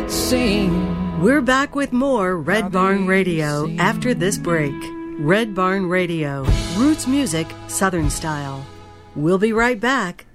but sing. We're back with more Red Barn Radio after this break. Red Barn Radio, roots music, Southern style. We'll be right back